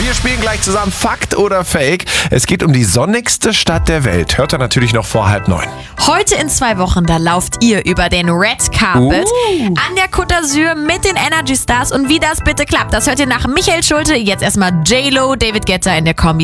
Wir spielen gleich zusammen Fakt oder Fake. Es geht um die sonnigste Stadt der Welt. Hört ihr natürlich noch vor 8:30. Heute in 2 Wochen, da lauft ihr über den Red Carpet an der Côte d'Azur mit den Energy Stars. Und wie das bitte klappt, das hört ihr nach Michael Schulte. Jetzt erstmal J-Lo, David Guetta in der Kombi